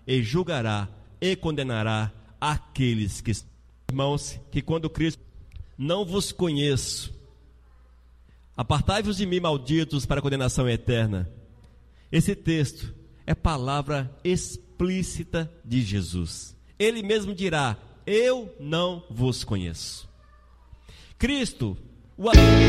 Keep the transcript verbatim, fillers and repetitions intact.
e julgará e condenará aqueles que... Irmãos, que quando Cristo... Não vos conheço. Apartai-vos de mim, malditos, para a condenação eterna. Esse texto é palavra explícita de Jesus. Ele mesmo dirá: eu não vos conheço. Cristo, o